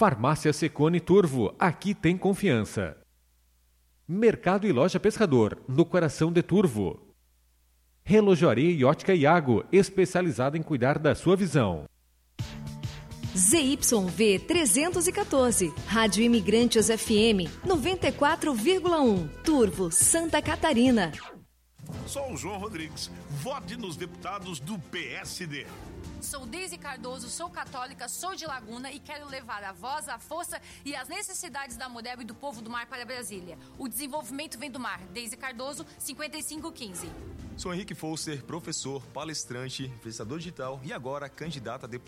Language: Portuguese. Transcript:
Farmácia Secone Turvo, aqui tem confiança. Mercado e Loja Pescador, no coração de Turvo. Relojoaria e Ótica Iago, especializada em cuidar da sua visão. ZYV 314, Rádio Imigrantes FM 94,1, Turvo, Santa Catarina. Sou o João Rodrigues. Vote nos deputados do PSD. Sou Deise Cardoso, sou católica, sou de Laguna e quero levar a voz, a força e as necessidades da mulher e do povo do mar para Brasília. O desenvolvimento vem do mar. Deise Cardoso, 5515. Sou Henrique Fousser, professor, palestrante, influenciador digital e agora candidato a deputado